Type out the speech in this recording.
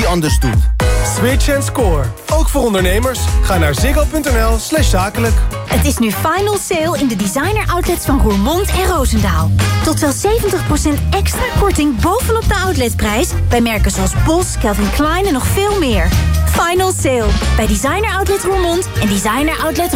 anders doet. Switch and score. Ook voor ondernemers. Ga naar ziggo.nl/zakelijk. Het is nu final sale in de designer outlets van Roermond en Roosendaal. Tot wel 70% extra korting bovenop de outletprijs bij merken zoals Bos, Calvin Klein en nog veel meer. Final sale bij designer outlet Roermond en designer outlet